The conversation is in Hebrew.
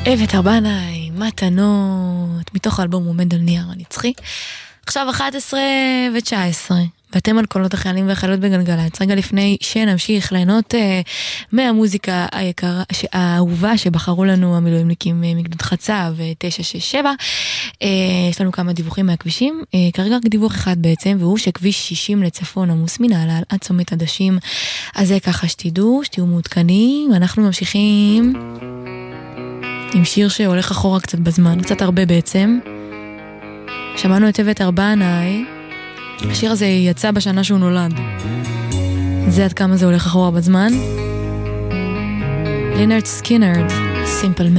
אבת ארבנאי, מתנות, מתוך האלבום עומד על נייר הנצחי. עכשיו 11:19, ואתם על קולות החיילים והחיילות בגלגלצ. רגע לפני שנמשיך ליהנות מהמוזיקה היקרה, האהובה שבחרו לנו המילואימניקים מגדוד חצב 967. יש לנו כמה דיווחים מהכבישים, כרגע רק דיווח אחד בעצם, והוא שכביש 60 לצפון עמוס מנהלל עד צומת עדשים. אז זה ככה שתדעו מעודכנים. אנחנו ממשיכים עם שיר שהולך אחורה קצת בזמן, קצת הרבה בעצם. שמענו את אבת ארבנאי, השיר הזה יצא בשנה שהוא נולד. זה עד כמה זה הולך אחורה בזמן. לינארד סקינרד, סימפל מן.